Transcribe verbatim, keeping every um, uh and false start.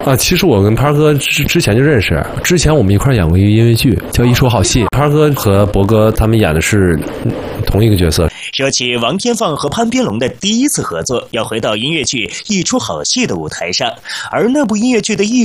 啊，其实我跟潘哥之之前就认识，之前我们一块演过一个音乐剧叫《一出好戏》，潘哥和博哥他们演的是同一个角色。 说起王天放和潘斌龙的第一次合作，要回到音乐剧《一出好戏》的舞台上，而那部音乐剧的艺